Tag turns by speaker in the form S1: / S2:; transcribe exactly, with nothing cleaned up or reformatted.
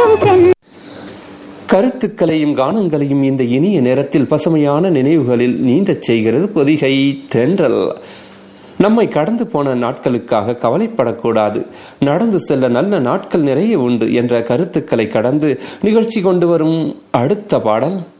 S1: கருத்துக்களையும் கானங்களையும் இந்த இனிய நேரத்தில் பசுமையான நினைவுகளில் நீந்தச் செய்கிறது பொதிகை தென்றல். நம்மை கடந்து போன நாட்களுக்காக கவலைப்படக்கூடாது, நடந்து செல்ல நல்ல நாட்கள் நிறைய உண்டு என்ற கருத்துக்களை கடந்து நிகழ்ச்சி கொண்டு வரும் அடுத்த பாடல்